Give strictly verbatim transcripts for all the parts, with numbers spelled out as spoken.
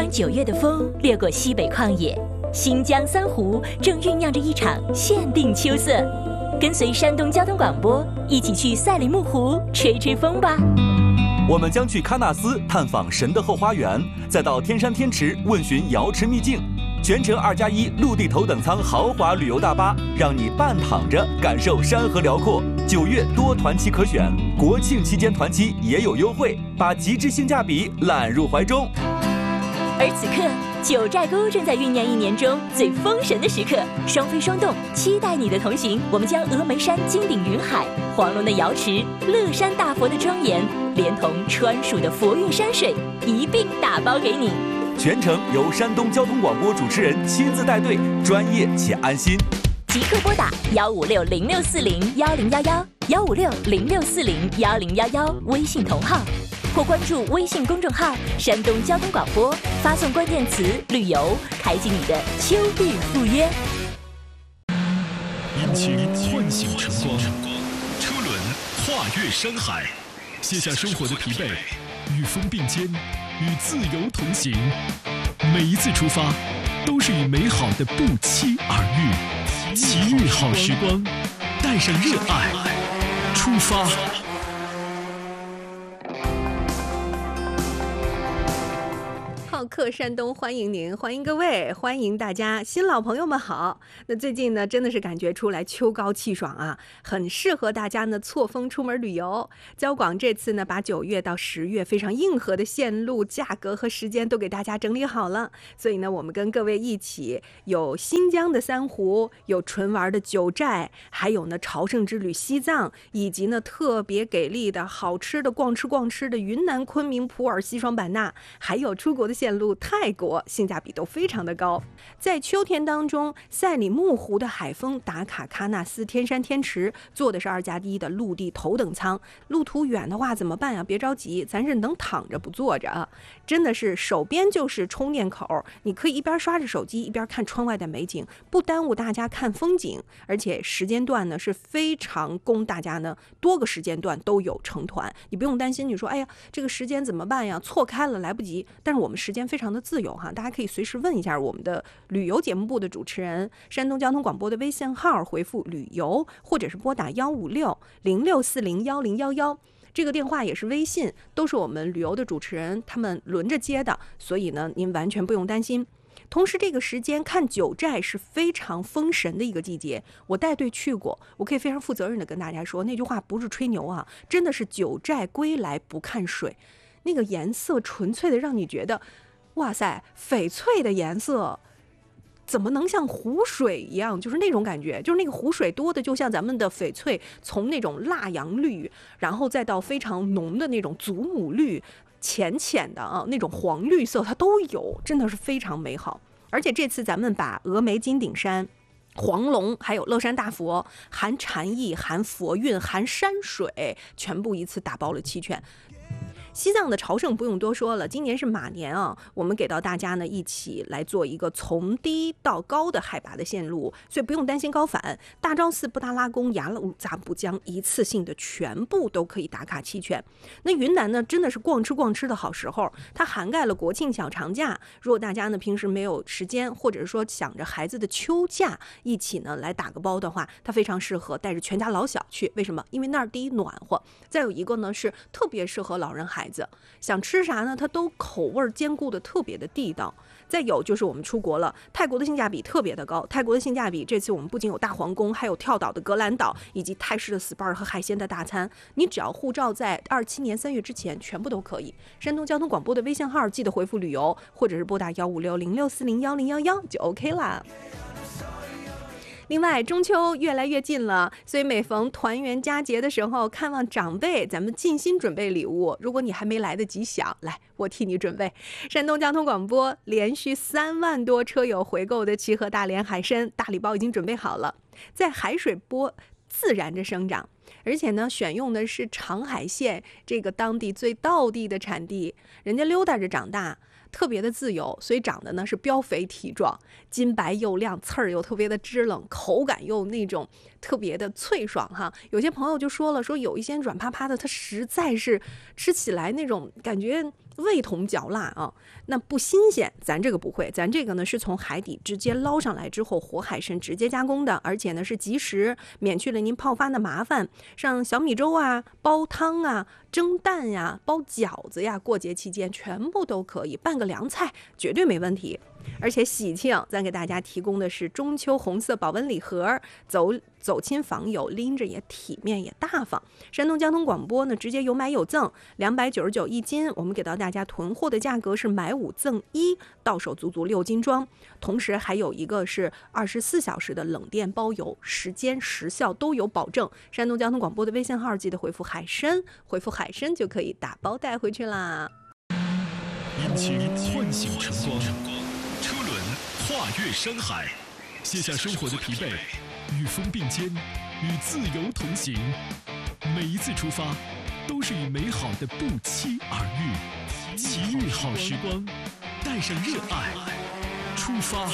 让九月的风掠过西北旷野，新疆三湖正酝酿着一场限定秋色。跟随山东交通广播一起去赛里木湖吹吹风吧。 我们将去喀纳斯探访神的后花园，再到天山天池问询瑶池秘境。全程二加一陆地头等舱豪华旅游大巴，让你半躺着感受山河辽阔。九月多团期可选，国庆期间团期也有优惠，把极致性价比揽入怀中。 而此刻，九寨沟正在酝酿一年中最封神的时刻，双飞双动，期待你的同行。我们将峨眉山金顶云海、黄龙的瑶池、乐山大佛的庄严，连同川蜀的佛韵山水一并打包给你。 全程由山东交通广播主持人亲自带队，专业且安心。 即刻拨打幺五六零六四零幺零幺幺幺五六零六四零幺零幺幺微信同号，或关注微信公众号山东交通广播，发送关键词旅游，开启你的秋日赴约。 引擎唤醒晨光，车轮跨越山海，卸下生活的疲惫，与风并肩，与自由同行。每一次出发，都是与美好的不期而遇。奇遇好时光，带上热爱，出发。 好客山东欢迎您，欢迎各位，欢迎大家，新老朋友们好。那最近呢，真的是感觉出来秋高气爽啊，很适合大家呢错峰出门旅游。交广这次呢，把九月到十月非常硬核的线路、价格和时间都给大家整理好了。所以呢，我们跟各位一起有新疆的三湖，有纯玩的九寨，还有呢朝圣之旅西藏，以及呢特别给力的好吃的逛吃逛吃的云南昆明、普洱、西双版纳，还有出国的线路泰国，性价比都非常的高。在秋天当中，赛里木湖的海风打卡喀纳斯天山天池，坐的是二加一的陆地头等舱。路途远的话怎么办呀？别着急，咱是能躺着不坐着啊！真的是手边就是充电口，你可以一边刷着手机一边看窗外的美景，不耽误大家看风景。而且时间段呢是非常供大家呢多个时间段都有成团，你不用担心你说哎呀这个时间怎么办呀？错开了来不及。但是我们时间非常的自由哈，大家可以随时问一下我们的旅游节目部的主持人，山东交通广播的微信号回复旅游，或者是拨打幺五六零六四零幺零幺幺，这个电话也是微信，都是我们旅游的主持人他们轮着接的，所以呢您完全不用担心。同时这个时间看九寨是非常封神的一个季节，我带队去过，我可以非常负责任的跟大家说，那句话不是吹牛啊，真的是九寨归来不看水，那个颜色纯粹的让你觉得哇塞，翡翠的颜色怎么能像湖水一样，就是那种感觉，就是那个湖水多的就像咱们的翡翠，从那种蜡阳绿然后再到非常浓的那种祖母绿，浅浅的啊那种黄绿色它都有，真的是非常美好。而且这次咱们把峨眉金顶山、黄龙还有乐山大佛含禅意、含佛韵、含山水全部一次打包了齐全。西藏的朝圣不用多说了，今年是马年啊，我们给到大家呢一起来做一个从低到高的海拔的线路，所以不用担心高反。大昭寺、布达拉宫、雅鲁藏布江一次性的全部都可以打卡齐全。那云南呢，真的是逛吃逛吃的好时候，它涵盖了国庆小长假。如果大家呢平时没有时间，或者是说想着孩子的秋假一起呢来打个包的话，它非常适合带着全家老小去。为什么？因为那儿第一暖和，再有一个呢是特别适合老人孩子。想吃啥呢？它都口味兼顾的特别的地道。再有就是我们出国了，泰国的性价比特别的高。泰国的性价比，这次我们不仅有大皇宫，还有跳岛的格兰岛，以及泰式的 S P A 和海鲜的大餐。你只要护照在二七年三月之前，全部都可以。山东交通广播的微信号记得回复旅游，或者是拨打幺五六零六四零幺零幺幺就 OK 啦。另外中秋越来越近了，所以每逢团圆佳节的时候，看望长辈，咱们尽心准备礼物。如果你还没来得及想，来我替你准备。山东交通广播连续三万多车友回购的齐河大连海参大礼包已经准备好了，在海水波自然着生长，而且呢选用的是长海县这个当地最道地的产地，人家溜达着长大，特别的自由，所以长得呢是膘肥体壮，金白又亮，刺儿又特别的支棱，口感又那种特别的脆爽哈。有些朋友就说了，说有一些软趴趴的，它实在是吃起来那种感觉味同嚼蜡啊，那不新鲜，咱这个不会，咱这个呢是从海底直接捞上来之后，活海参直接加工的，而且呢是即食，免去了您泡发的麻烦。像小米粥啊、煲汤啊、蒸蛋呀、包饺子呀，过节期间全部都可以，拌个凉菜绝对没问题。而且喜庆，咱给大家提供的是中秋红色保温礼盒，走走亲访友，拎着也体面也大方。山东交通广播呢，直接有买有赠，两百九十九一斤，我们给到大家囤货的价格是买五赠一，到手足足六斤装。同时还有一个是二十四小时的冷店包邮，时间时效都有保证。山东交通广播的微信号记得回复海参，回复海参就可以打包带回去啦。 引擎唤醒晨光，车轮跨越山海，卸下生活的疲惫，与风并肩，与自由同行。每一次出发，都是与美好的不期而遇。奇遇好时光，带上热爱，出发。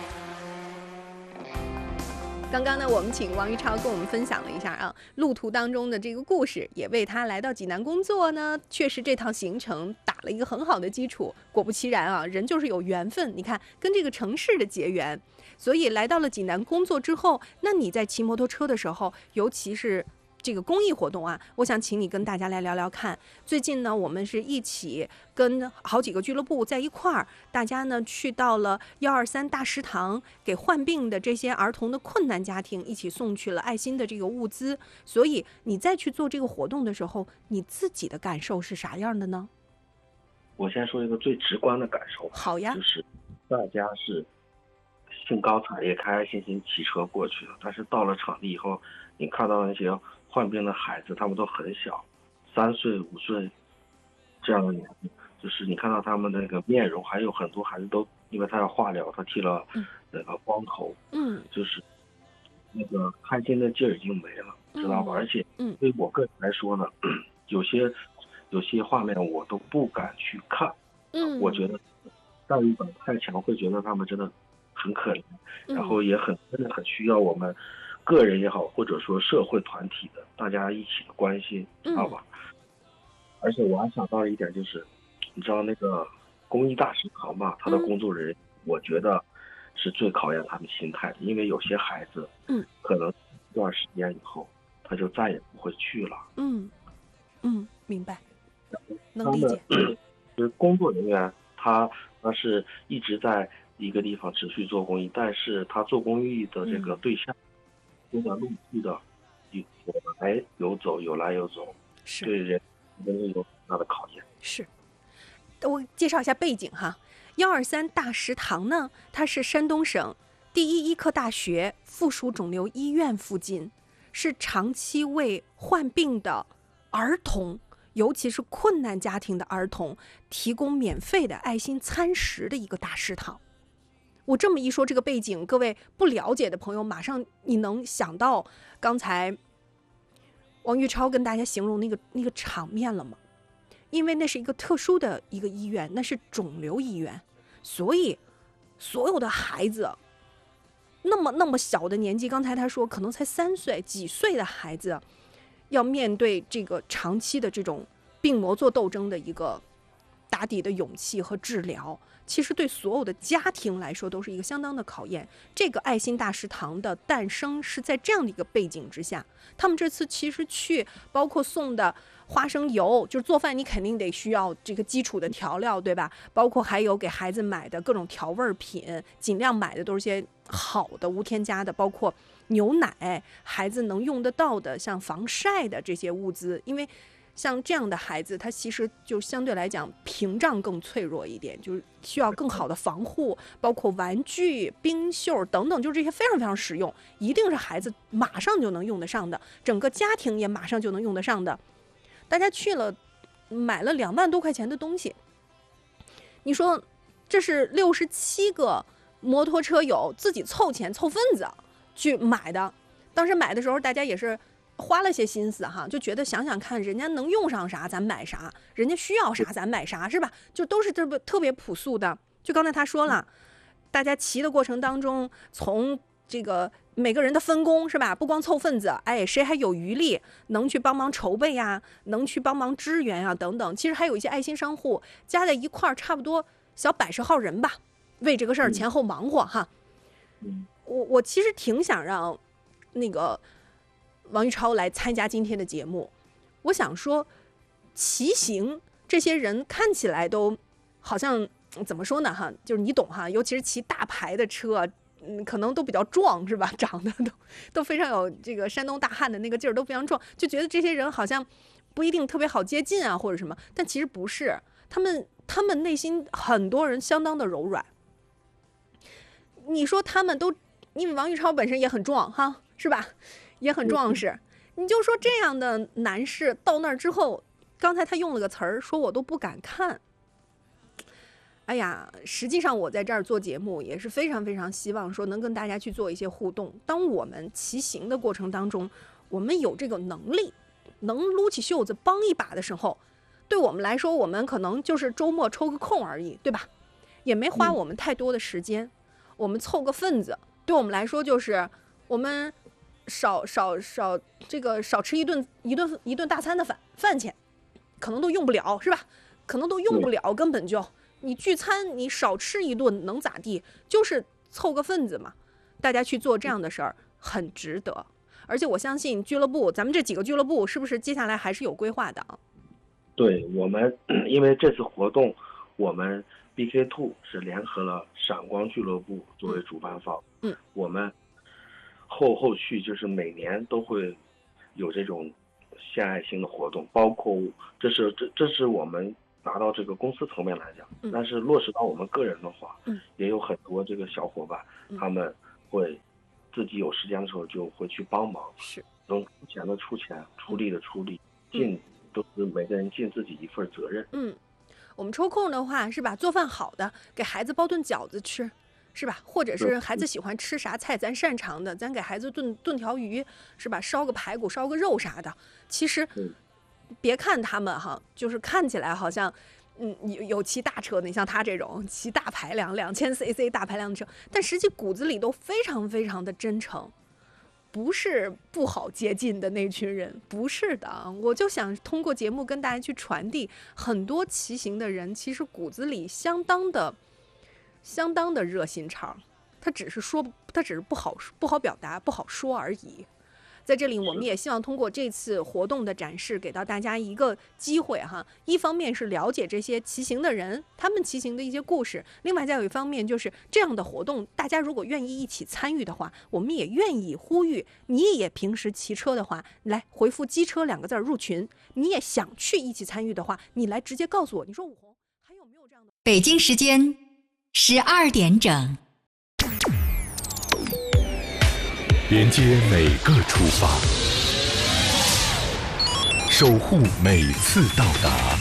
刚刚呢，我们请王玉超跟我们分享了一下啊，路途当中的这个故事，也为他来到济南工作呢，确实这趟行程打了一个很好的基础。果不其然啊，人就是有缘分，你看跟这个城市的结缘，所以来到了济南工作之后，那你在骑摩托车的时候，尤其是这个公益活动啊，我想请你跟大家来聊聊看。最近呢，我们是一起跟好几个俱乐部在一块儿，大家呢去到了幺二三大食堂，给患病的这些儿童的困难家庭一起送去了爱心的这个物资。所以你再去做这个活动的时候，你自己的感受是啥样的呢？ 我先说一个最直观的感受。 好呀， 就是大家是兴高采烈、开开心心骑车过去的，但是到了场地以后，你看到那些患病的孩子，他们都很小，三岁、五岁这样的年纪，就是你看到他们那个面容，还有很多孩子都因为他要化疗，他剃了那个光头， 嗯， 就是那个开心的劲儿已经没了，知道吧？ 嗯、 而且， 嗯， 对我个人来说呢，有些有些画面我都不敢去看， 嗯， 我觉得待遇感太强，会觉得他们真的很可怜，然后也很真的很需要我们个人也好，或者说社会团体的大家一起的关心，知道吧？嗯、而且我还想到了一点，就是你知道那个公益大食堂吧，他的工作人员，我觉得是最考验他们心态的，因为有些孩子，嗯，可能一段时间以后他就再也不会去了。 嗯嗯，明白，能理解。 就是工作人员他他是一直在一个地方持续做公益，但是他做公益的这个对象，都在陆续的有来有走，有来有走， 是对人真是有很大的考验。 是，我介绍一下背景哈。幺二三大食堂呢，它是山东省第一医科大学附属肿瘤医院附近，是长期为患病的儿童，尤其是困难家庭的儿童，提供免费的爱心餐食的一个大食堂。我这么一说，这个背景，各位不了解的朋友，马上你能想到刚才王玉超跟大家形容那个那个场面了吗？因为那是一个特殊的一个医院，那是肿瘤医院，所以所有的孩子那么那么小的年纪，刚才他说可能才三岁几岁的孩子，要面对这个长期的这种病魔做斗争的一个打底的勇气和治疗，其实对所有的家庭来说都是一个相当的考验。这个爱心大食堂的诞生是在这样的一个背景之下，他们这次其实去包括送的花生油，就是做饭你肯定得需要这个基础的调料，对吧？包括还有给孩子买的各种调味品，尽量买的都是些好的无添加的，包括牛奶，孩子能用得到的像防晒的这些物资，因为像这样的孩子，他其实就相对来讲屏障更脆弱一点，就是需要更好的防护，包括玩具、冰袖等等，就是这些非常非常实用，一定是孩子马上就能用得上的，整个家庭也马上就能用得上的。大家去了，买了两万多块钱的东西，你说这是六十七个摩托车友自己凑钱凑份子去买的，当时买的时候大家也是花了些心思哈，就觉得想想看，人家能用上啥咱买啥，人家需要啥咱买啥，是吧？就都是特别特别朴素的。就刚才他说了，大家骑的过程当中，从这个每个人的分工是吧？不光凑份子，哎，谁还有余力能去帮忙筹备呀，能去帮忙支援啊，等等。其实还有一些爱心商户加在一块儿，差不多小百十号人吧，为这个事儿前后忙活哈。 嗯， 我我其实挺想让那个王玉超来参加今天的节目。我想说，骑行这些人看起来都好像怎么说呢哈，就是你懂哈，尤其是骑大牌的车。嗯，可能都比较壮是吧？长得都都非常有这个山东大汉的那个劲儿，都非常壮，就觉得这些人好像不一定特别好接近啊，或者什么。但其实不是，他们他们内心很多人相当的柔软。你说他们都，因为王玉超本身也很壮哈，是吧？也很壮实。你就说这样的男士到那儿之后，刚才他用了个词儿，说我都不敢看。哎呀，实际上我在这儿做节目也是非常非常希望说能跟大家去做一些互动。当我们骑行的过程当中，我们有这个能力，能撸起袖子帮一把的时候，对我们来说，我们可能就是周末抽个空而已，对吧？也没花我们太多的时间，我们凑个份子，对我们来说就是我们少少少这个少吃一顿一顿一顿大餐的饭饭钱，可能都用不了，是吧？可能都用不了，根本就。你聚餐，你少吃一顿能咋地？就是凑个份子嘛。大家去做这样的事儿很值得，而且我相信俱乐部，咱们这几个俱乐部是不是接下来还是有规划的？ 对，我们因为这次活动，我们 B K two 是联合了闪光俱乐部作为主办方。 嗯， 我们后后续就是每年都会有这种献爱心的活动，包括这是这这是我们。拿到这个公司层面来讲， 嗯、 但是落实到我们个人的话， 嗯、 也有很多这个小伙伴， 嗯、 他们会自己有时间的时候就会去帮忙， 是， 能出钱的出钱，出力的出力，尽、嗯、都是每个人尽自己一份责任。 嗯，我们抽空的话是吧，做饭好的，给孩子包顿饺子吃，是吧？或者是孩子喜欢吃啥菜，咱擅长的，咱给孩子炖炖条鱼，是吧？烧个排骨，烧个肉啥的，其实。 嗯别看他们哈，就是看起来好像，嗯，有有骑大车的，你像他这种骑大排量两千 C C 大排量的车，但实际骨子里都非常非常的真诚，不是不好接近的那群人，不是的。我就想通过节目跟大家去传递，很多骑行的人其实骨子里相当的、相当的热心肠，他只是说，他只是不好不好表达，不好说而已。在这里，我们也希望通过这次活动的展示，给到大家一个机会哈。一方面是了解这些骑行的人，他们骑行的一些故事；另外再有一方面就是这样的活动，大家如果愿意一起参与的话，我们也愿意呼吁你也平时骑车的话，来回复“机车”两个字入群。你也想去一起参与的话，你来直接告诉我，你说武红还有没有这样的？ 北京时间十二点整。 连接每个出发，守护每次到达。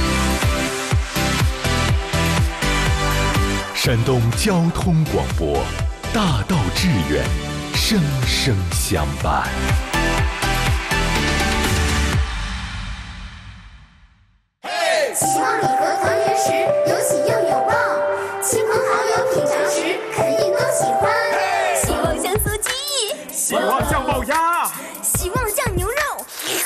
山东交通广播，大道致远，生生相伴。